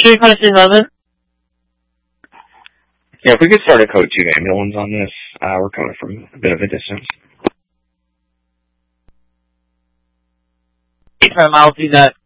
sure you want to say 11? Yeah, if we could start a code 2 ambulance on this, we're coming from a bit of a distance. I'll do that.